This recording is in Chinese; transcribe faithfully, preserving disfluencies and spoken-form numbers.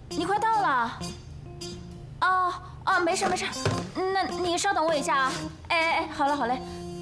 你快到了。哦哦，没事没事，那你稍等我一下啊。哎哎哎，好嘞好嘞，